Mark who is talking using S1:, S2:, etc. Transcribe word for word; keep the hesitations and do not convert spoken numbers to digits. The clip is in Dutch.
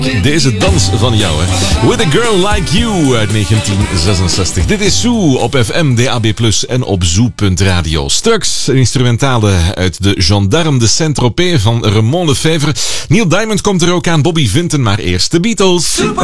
S1: Deze dans van jou, hè. With a Girl Like You uit negentien zesenzestig. Dit is Zoo op F M, D A B plus, en op zoo punt radio. Straks een instrumentale uit de Gendarme de Saint-Tropez van Raymond Lefevre. Neil Diamond komt er ook aan, Bobby Vinton, maar eerst de Beatles.